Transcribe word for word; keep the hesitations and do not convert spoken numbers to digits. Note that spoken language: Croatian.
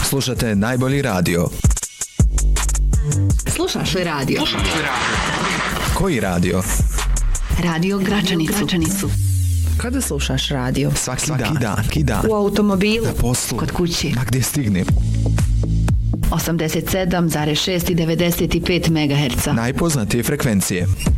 Slušate najbolji radio. Slušaš li radio? Slušaš li radio? Koji radio? Radio Gračanicu. Gračanicu. Kada slušaš radio? Svaki, Svaki dan. dan. Svaki dan. U automobilu. Na poslu. Kod kuće. Ma gdje stignem. osamdeset sedam zarez šest i devedeset pet megaherca. Najpoznatije frekvencije.